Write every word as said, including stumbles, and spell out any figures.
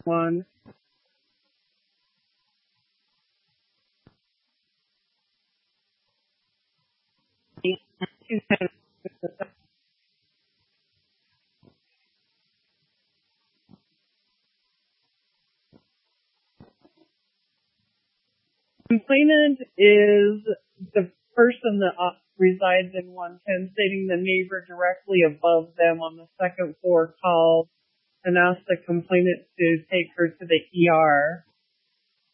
One. Complainant is the person that uh, resides in one ten, stating the neighbor directly above them on the second floor called and asked the complainant to take her to the E R.